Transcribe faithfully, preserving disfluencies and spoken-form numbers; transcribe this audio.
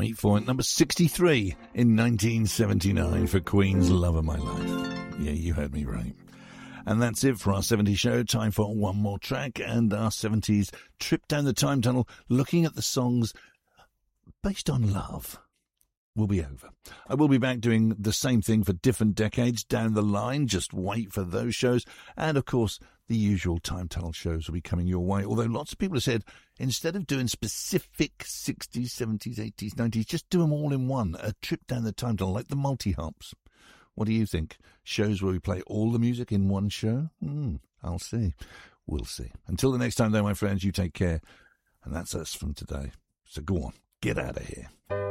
Wait for it, number sixty-three in nineteen seventy-nine for Queen's Love of My Life. Yeah, you heard me right. And that's it for our seventies show. Time for one more track and our seventies trip down the time tunnel, looking at the songs based on love. Will be over. I will be back doing the same thing for different decades down the line. Just wait for those shows. And, of course, the usual time tunnel shows will be coming your way. Although lots of people have said, instead of doing specific sixties, seventies, eighties, nineties, just do them all in one. A trip down the time tunnel, like the multi-hops. What do you think? Shows where we play all the music in one show? Hmm, I'll see. We'll see. Until the next time, though, my friends, you take care. And that's us from today. So go on, get out of here.